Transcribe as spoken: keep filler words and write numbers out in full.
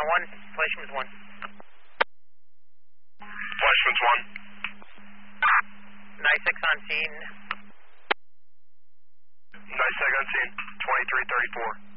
Channel one, Flashman's one. Flashman's one. NICEX on scene. NICEX on scene, twenty-three thirty-four.